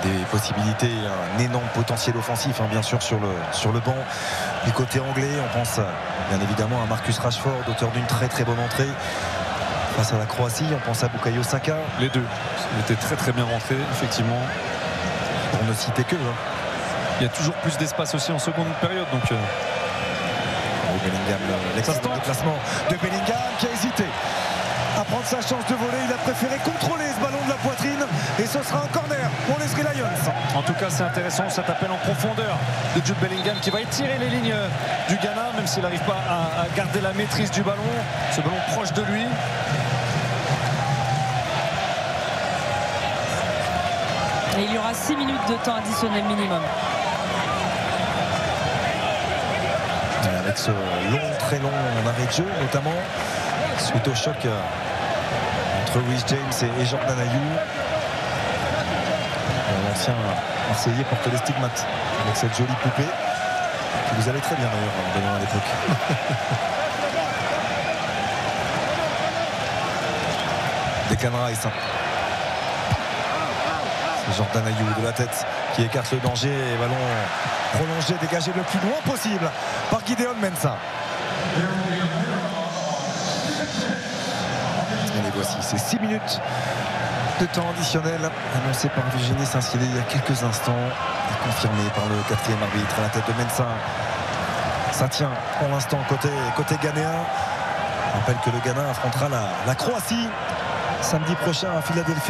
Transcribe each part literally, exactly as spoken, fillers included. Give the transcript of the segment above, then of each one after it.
des possibilités, un énorme potentiel offensif hein, bien sûr sur le, sur le banc du côté anglais. On pense bien évidemment à Marcus Rashford, auteur d'une très très bonne entrée face à la Croatie. On pense à Bukayo Saka. Les deux, il était très très bien rentré effectivement. Pour ne citer que hein. Il y a toujours plus d'espace aussi en seconde période donc euh... Bellingham, l'excellent déplacement de Bellingham qui a hésité à prendre sa chance de voler. Il a préféré contrôler ce ballon de la poitrine et ce sera un corner pour les Three Lions. En tout cas c'est intéressant cet appel en profondeur de Jude Bellingham qui va étirer les lignes du Ghana même s'il n'arrive pas à, à garder la maîtrise du ballon. Ce ballon proche de lui. Et il y aura six minutes de temps additionnel minimum. Avec ce long, très long arrêt de jeu, notamment suite au choc entre Reece James et Jordan Ayew. L'ancien Marseillais porte les stigmates avec cette jolie poupée qui vous allait très bien d'ailleurs à l'époque. Declan Rice. C'est Jordan Ayew de la tête qui écarte le danger et ballon prolongé, dégagé le plus loin possible par Gideon Mensah. Et les voici, c'est six minutes de temps additionnel annoncé par Virginie Saint-Cielé il y a quelques instants et confirmé par le quatrième arbitre à la tête de Mensah. Ça tient pour l'instant côté, côté ghanéen. Je rappelle que le Ghana affrontera la, la Croatie samedi prochain à Philadelphie.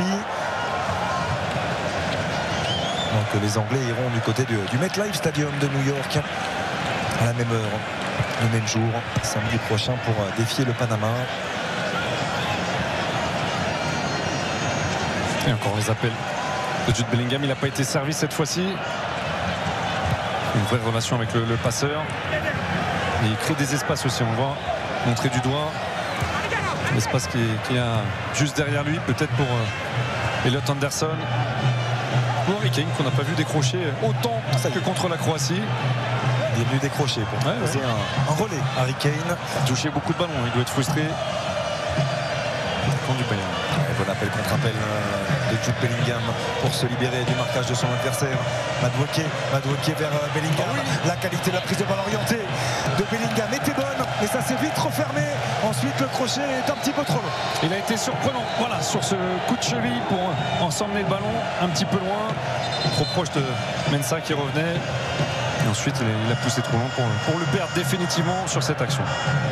Donc les Anglais iront du côté du, du MetLife Stadium de New York à la même heure, le même jour, samedi prochain pour défier le Panama. Et encore les appels de Jude Bellingham, il n'a pas été servi cette fois-ci. Une vraie relation avec le, le passeur. Et il crée des espaces aussi, on va montrer du doigt l'espace qui, qui est juste derrière lui, peut-être pour euh, Elliot Anderson. Pour Harry Kane qu'on n'a pas vu décrocher autant que contre la Croatie. Il est venu décrocher pour ouais, poser ouais. Un, un relais. Harry Kane il a touché beaucoup de ballons, il doit être frustré. Du Bayern. Ouais, bon appel contre appel de Jude Bellingham pour se libérer du marquage de son adversaire. Madueke, Madueke vers Bellingham. Oui. La qualité de la prise de balle orientée de Bellingham était bonne, mais ça s'est vite refermé. Ensuite, le crochet est un petit peu trop long. Il a été surprenant, voilà, sur ce coup de cheville pour en s'emmener le ballon un petit peu loin. Trop proche de Mensah qui revenait. Et ensuite, il a poussé trop loin pour, pour le perdre définitivement sur cette action.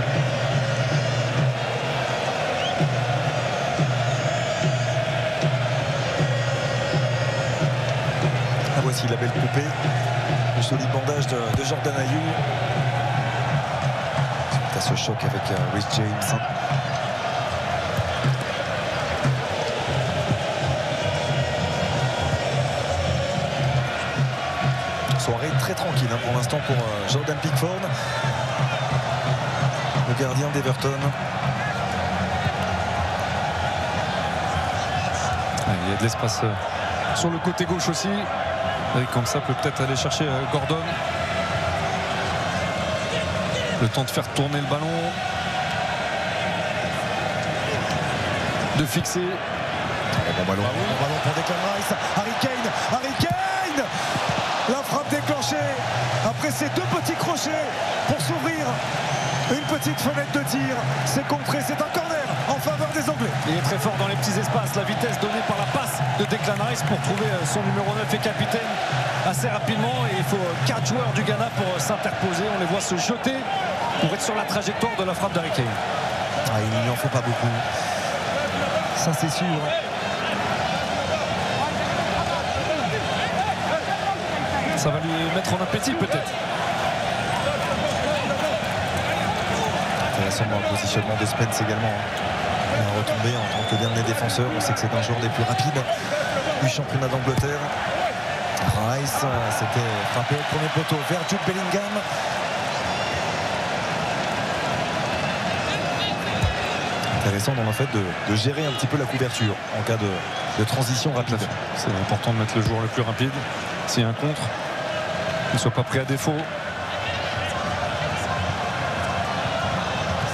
Voici la belle poupée, le joli bandage de, de Jordan Ayew. Suite à ce choc avec uh, Reece James. Soirée très tranquille hein, pour l'instant pour uh, Jordan Pickford, le gardien d'Everton. Il y a de l'espace euh, sur le côté gauche aussi. Et comme ça peut peut-être aller chercher Gordon. Le temps de faire tourner le ballon. De fixer. Bon ballon, ah oui. Bon ballon pour Declan Rice. Harry Kane, Harry Kane. La frappe déclenchée après ces deux petits crochets pour s'ouvrir une petite fenêtre de tir. C'est contré, c'est un corner en faveur des Anglais. Il est très fort dans les petits espaces. La vitesse donnée par la passe de Declan Rice pour trouver son numéro neuf et capitaine assez rapidement. Et il faut quatre joueurs du Ghana pour s'interposer. On les voit se jeter pour être sur la trajectoire de la frappe d'Harry Kane. Ah, il n'y en faut pas beaucoup. Ça c'est sûr. Ça va lui mettre en appétit peut-être. Intéressant un positionnement de Spence également. Il a retombé en tant que dernier défenseur. On sait que c'est un joueur des plus rapides du championnat d'Angleterre. Rice s'était frappé au premier poteau vers Jude Bellingham. Intéressant dans le fait de, de gérer un petit peu la couverture en cas de, de transition rapide. C'est important de mettre le joueur le plus rapide. S'il y a un contre, il ne soit pas pris à défaut.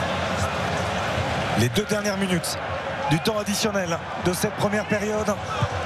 Les deux dernières minutes du temps additionnel de cette première période.